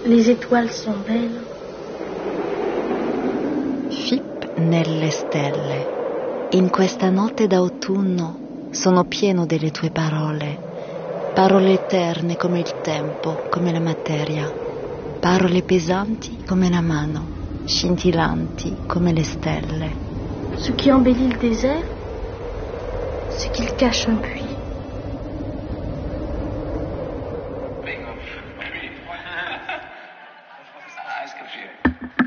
Les étoiles sont belles. Fip nelle stelle. In questa notte d'autunno sono pieno delle tue parole. Parole eterne come il tempo, come la materia. Parole pesanti come la mano, scintillanti come le stelle. Ce qui embellit le désert, c'est qu'il cache un puits.